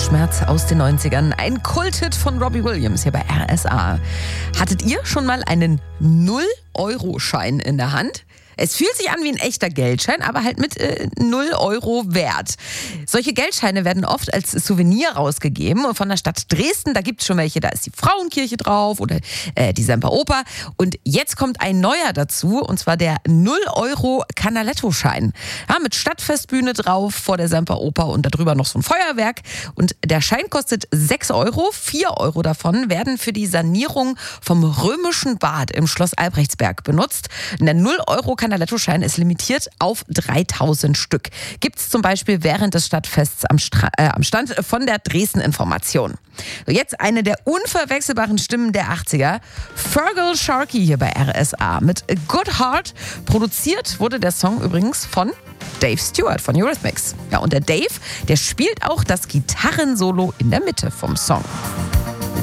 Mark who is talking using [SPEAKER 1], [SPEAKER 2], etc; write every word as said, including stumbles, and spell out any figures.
[SPEAKER 1] Herzschmerz aus den neunzigern. Ein Kulthit von Robbie Williams hier bei R S A. Hattet ihr schon mal einen null-Euro-Schein in der Hand? Es fühlt sich an wie ein echter Geldschein, aber halt mit äh, null Euro Wert. Solche Geldscheine werden oft als Souvenir rausgegeben. Und von der Stadt Dresden, da gibt es schon welche, da ist die Frauenkirche drauf oder äh, die Semperoper. Und jetzt kommt ein neuer dazu, und zwar der null Euro Canaletto-Schein. Ja, mit Stadtfestbühne drauf vor der Semperoper und darüber noch so ein Feuerwerk. Und der Schein kostet sechs Euro. vier Euro davon werden für die Sanierung vom römischen Bad im Schloss Albrechtsberg benutzt. Und der null Euro Canaletto-Schein ist limitiert auf dreitausend Stück. Gibt es zum Beispiel während des Stadtfests am, Stra- äh, am Stand von der Dresden Information. So, jetzt eine der unverwechselbaren Stimmen der achtziger. Fergal Sharkey hier bei R S A mit Good Heart. Produziert wurde der Song übrigens von Dave Stewart von Eurythmics. Ja, und der Dave, der spielt auch das Gitarrensolo in der Mitte vom Song.